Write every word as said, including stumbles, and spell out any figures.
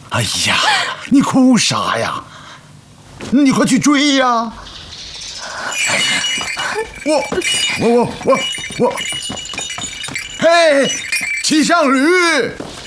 哎呀，你哭啥呀？你快去追呀！我我我我我，嘿，骑上驴！